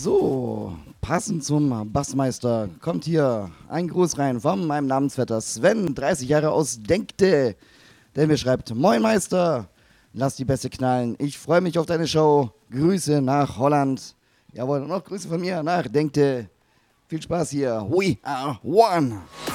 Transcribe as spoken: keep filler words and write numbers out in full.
So, passend zum Bassmeister kommt hier ein Gruß rein von meinem Namensvetter Sven, dreißig Jahre aus Denkte, der mir schreibt: Moin Meister, lass die Bässe knallen, ich freue mich auf deine Show, Grüße nach Holland. Jawohl, und noch Grüße von mir nach Denkte. Viel Spaß hier, we are one.